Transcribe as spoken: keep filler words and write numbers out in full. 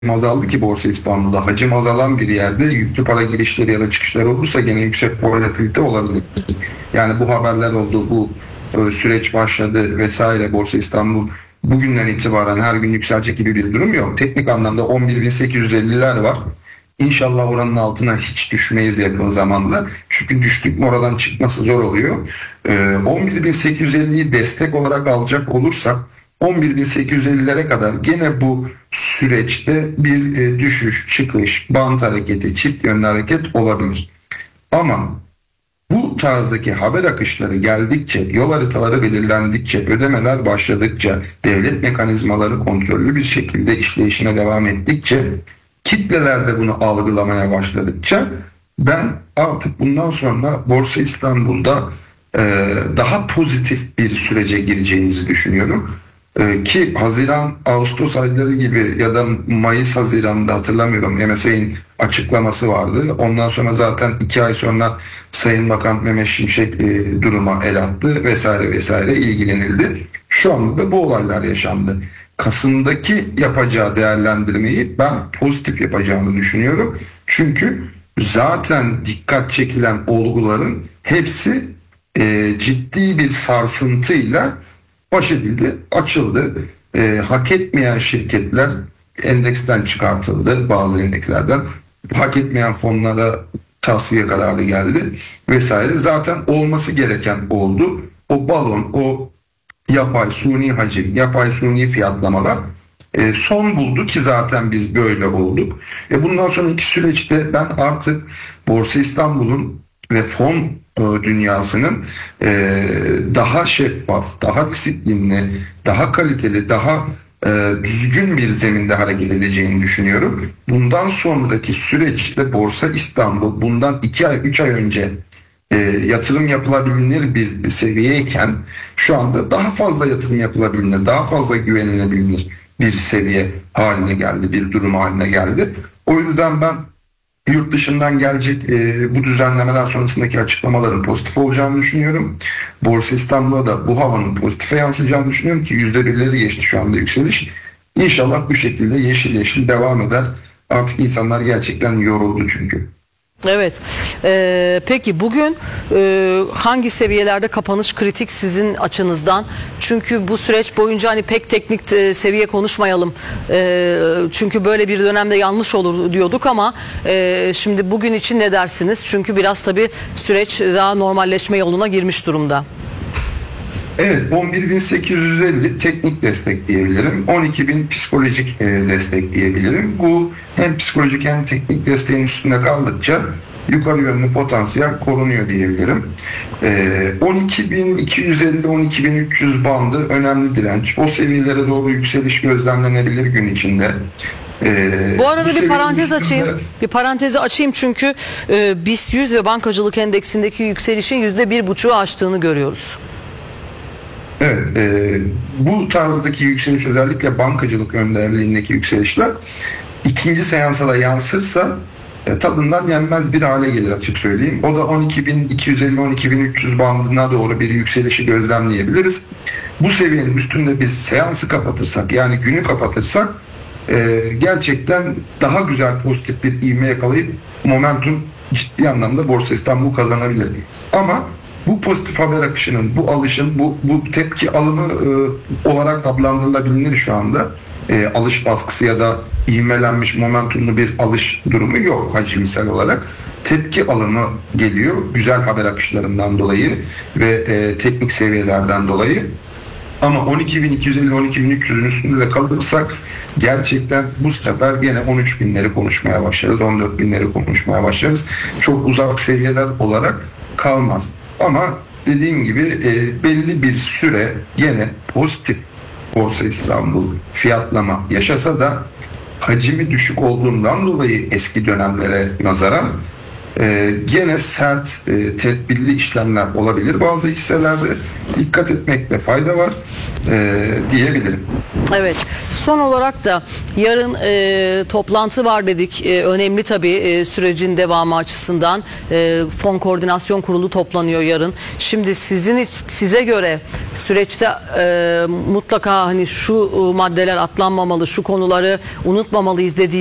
azaldı ki Borsa İstanbul'da. Hacim azalan bir yerde yüklü para girişleri ya da çıkışları olursa gene yüksek volatilite olabilir. Yani bu haberler oldu, bu e, süreç başladı vesaire. Borsa İstanbul bugünden itibaren her gün yükselecek gibi bir durum yok. Teknik anlamda on bir bin sekiz yüz elliler var. İnşallah oranın altına hiç düşmeyiz yakın zamanda. Çünkü düştük mü oradan çıkması zor oluyor. Ee, on bir bin sekiz yüz elliyi destek olarak alacak olursak on bir bin sekiz yüz ellilere kadar gene bu süreçte bir e, düşüş, çıkış, bant hareketi, çift yönlü hareket olabilir. Ama bu tarzdaki haber akışları geldikçe, yol haritaları belirlendikçe, ödemeler başladıkça, devlet mekanizmaları kontrollü bir şekilde işleyişine devam ettikçe, kitleler de bunu algılamaya başladıkça ben artık bundan sonra Borsa İstanbul'da e, daha pozitif bir sürece gireceğimizi düşünüyorum. E, ki Haziran, Ağustos ayları gibi ya da Mayıs, Haziran'da hatırlamıyorum M S I'nin açıklaması vardı. Ondan sonra zaten iki ay sonra Sayın Bakan Mehmet Şimşek e, duruma el attı vesaire vesaire ilgilenildi. Şu anda da bu olaylar yaşandı. Kasım'daki yapacağı değerlendirmeyi ben pozitif yapacağını düşünüyorum. Çünkü zaten dikkat çekilen olguların hepsi e, ciddi bir sarsıntıyla baş edildi, açıldı. E, hak etmeyen şirketler endeksten çıkartıldı, bazı endekslerden. Hak etmeyen fonlara tasfiye kararı geldi vesaire. Zaten olması gereken oldu. O balon, o yapay suni hacim, yapay suni fiyatlamalar e, son buldu ki zaten biz böyle olduk. E, bundan sonraki süreçte ben artık Borsa İstanbul'un ve fon e, dünyasının e, daha şeffaf, daha disiplinli, daha kaliteli, daha e, düzgün bir zeminde hareket edeceğini düşünüyorum. Bundan sonraki süreçte Borsa İstanbul bundan iki ay, üç ay önce e, yatırım yapılabilir bir seviyeyken şu anda daha fazla yatırım yapılabilir, daha fazla güvenilebilir bir seviye haline geldi, bir durum haline geldi. O yüzden ben yurt dışından gelecek e, bu düzenlemeler sonrasındaki açıklamaların pozitif olacağını düşünüyorum. Borsa İstanbul'a da bu havanın pozitife yansıyacağını düşünüyorum ki yüzde birleri geçti şu anda yükseliş. İnşallah bu şekilde yeşil yeşil devam eder. Artık insanlar gerçekten yoruldu çünkü. Evet. Ee, peki bugün e, hangi seviyelerde kapanış kritik sizin açınızdan? Çünkü bu süreç boyunca hani pek teknik e, seviye konuşmayalım. E, çünkü böyle bir dönemde yanlış olur diyorduk ama e, şimdi bugün için ne dersiniz? Çünkü biraz tabii süreç daha normalleşme yoluna girmiş durumda. Evet, on bir bin sekiz yüz elli teknik destek diyebilirim. on iki bin psikolojik e, destek diyebilirim. Bu hem psikolojik hem teknik desteğin üstünde kaldıkça yukarı yönlü potansiyel korunuyor diyebilirim. E, on iki bin iki yüz elli on iki bin üç yüz bandı önemli direnç. O seviyelere doğru yükseliş gözlemlenebilir gün içinde. Ee, Bu arada bu bir parantez açayım. Bir parantezi açayım çünkü e, BIST yüz ve bankacılık endeksindeki yükselişin yüzde bir buçuğu aştığını görüyoruz. Evet, e, bu tarzdaki yükseliş özellikle bankacılık önderliğindeki yükselişler ikinci seansa da yansırsa e, tadından yenmez bir hale gelir açık söyleyeyim. O da on iki bin iki yüz elli on iki bin üç yüz bandına doğru bir yükselişi gözlemleyebiliriz. Bu seviyenin üstünde biz seansı kapatırsak yani günü kapatırsak e, gerçekten daha güzel pozitif bir ivme yakalayıp momentum ciddi anlamda Borsa İstanbul kazanabilir. Ama bu pozitif haber akışının, bu alışın, bu, bu tepki alımı e, olarak adlandırılabilir şu anda. E, alış baskısı ya da ivmelenmiş momentumlu bir alış durumu yok hacimsel olarak. Tepki alımı geliyor güzel haber akışlarından dolayı ve e, teknik seviyelerden dolayı. Ama on iki bin iki yüz elli on iki bin üç yüzün üstünde de kalırsak gerçekten bu sefer gene on üç binleri konuşmaya başlarız, on dört binleri konuşmaya başlarız. Çok uzak seviyeler olarak kalmaz. Ama dediğim gibi e, belli bir süre yine pozitif Borsa İstanbul fiyatlama yaşasa da hacmi düşük olduğundan dolayı eski dönemlere nazaran e, gene sert e, tedbirli işlemler olabilir. Bazı hisselerde dikkat etmekte fayda var e, diyebilirim. Evet. Son olarak da yarın e, toplantı var dedik. E, önemli tabii e, sürecin devamı açısından. E, Fon Koordinasyon Kurulu toplanıyor yarın. Şimdi sizin size göre süreçte e, mutlaka hani şu e, maddeler atlanmamalı, şu konuları unutmamalıyız dediği